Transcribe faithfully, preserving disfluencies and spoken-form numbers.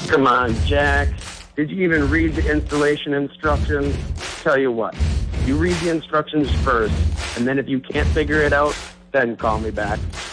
Come on, Jack. Did you even read the installation instructions? Tell you what, you read the instructions first, and then if you can't figure it out, then call me back.